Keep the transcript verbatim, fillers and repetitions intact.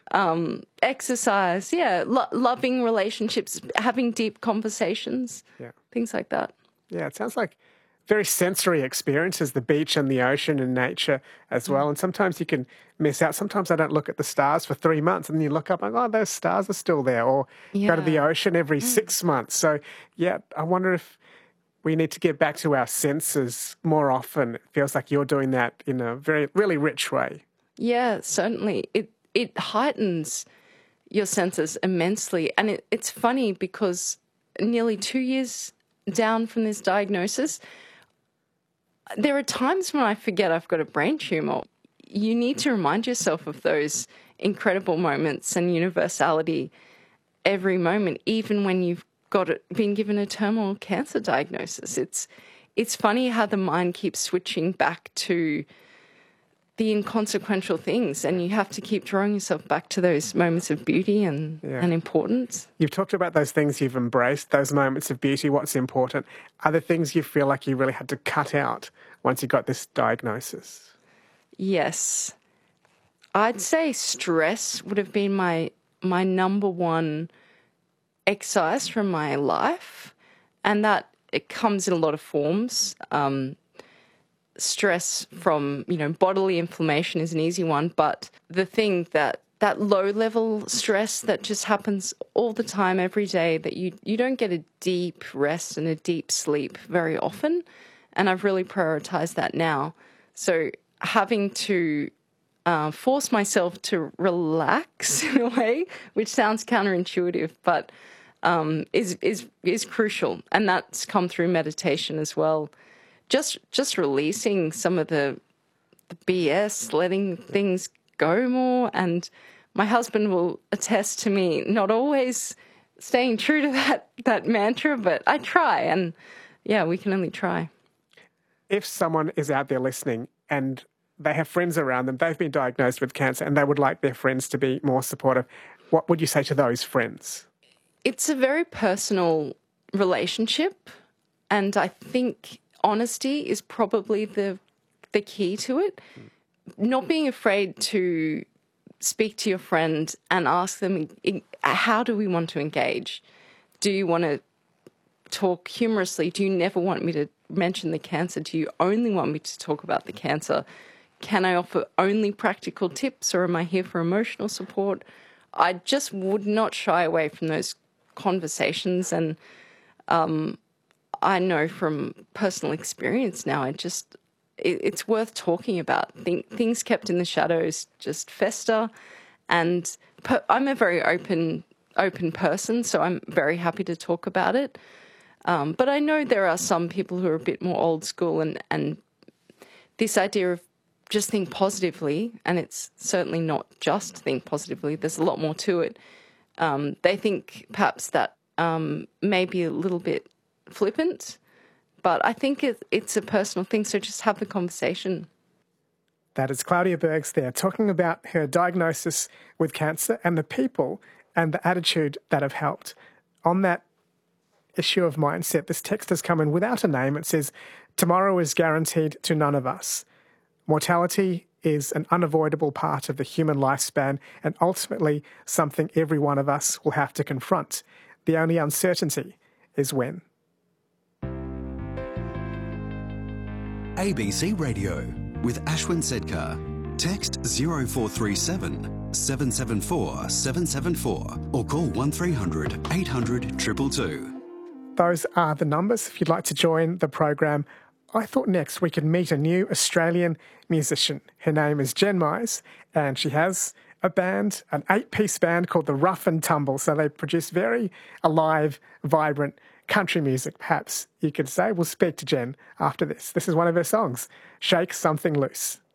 um, exercise, yeah, lo- loving relationships, having deep conversations, Yeah. things like that. Yeah, it sounds like very sensory experiences, the beach and the ocean and nature as well. And sometimes you can miss out. Sometimes I don't look at the stars for three months and then you look up and, oh, those stars are still there. Or go to the Yeah. ocean every six months. So, yeah, I wonder if we need to get back to our senses more often. It feels like you're doing that in a very, really rich way. Yeah, certainly. It it heightens your senses immensely. And it, it's funny because nearly two years down from this diagnosis, there are times when I forget I've got a brain tumour. You need to remind yourself of those incredible moments and universality every moment, even when you've got it, been given a terminal cancer diagnosis. It's it's funny how the mind keeps switching back to the inconsequential things, and you have to keep drawing yourself back to those moments of beauty and, Yeah. and importance. You've talked about those things you've embraced, those moments of beauty, what's important. Are there things you feel like you really had to cut out once you got this diagnosis? Yes. I'd say stress would have been my my number one exercise from my life, and that it comes in a lot of forms. Um, stress from, you know, bodily inflammation is an easy one, but the thing that that low-level stress that just happens all the time, every day, that you, you don't get a deep rest and a deep sleep very often, and I've really prioritized that now. So having to uh, force myself to relax in a way, which sounds counterintuitive, but um, is is is crucial, and that's come through meditation as well. Just just releasing some of the, the B S, letting things go more. And my husband will attest to me not always staying true to that, that mantra, but I try. And yeah, we can only try. If someone is out there listening and they have friends around them, they've been diagnosed with cancer and they would like their friends to be more supportive, what would you say to those friends? It's a very personal relationship, and I think honesty is probably the the key to it. Not being afraid to speak to your friend and ask them, how do we want to engage? Do you want to talk humorously? Do you never want me to mention the cancer? Do you only want me to talk about the cancer? Can I offer only practical tips, or am I here for emotional support? I just would not shy away from those conversations, and um, I know from personal experience now, I just, it, it's worth talking about. Think, things kept in the shadows just fester, and per, I'm a very open, open person, so I'm very happy to talk about it. Um, but I know there are some people who are a bit more old school, and, and this idea of just think positively, and it's certainly not just think positively, there's a lot more to it. Um, they think perhaps that um, may be a little bit flippant, but I think it, it's a personal thing, so just have the conversation. That is Claudia Bergs there, talking about her diagnosis with cancer and the people and the attitude that have helped. On that issue of mindset, this text has come in without a name. It says, tomorrow is guaranteed to none of us. Mortality is an unavoidable part of the human lifespan and ultimately something every one of us will have to confront. The only uncertainty is when. A B C Radio with Ashwin Sedkar. Text zero four three seven, seven seven four, seven seven four or call one three hundred, eight hundred, two two two. Those are the numbers if you'd like to join the program. I thought next we could meet a new Australian musician. Her name is Jen Mize, and she has a band, an eight-piece band called the Rough and Tumble. So they produce very alive, vibrant country music, perhaps you could say. We'll speak to Jen after this. This is one of her songs, Shake Something Loose.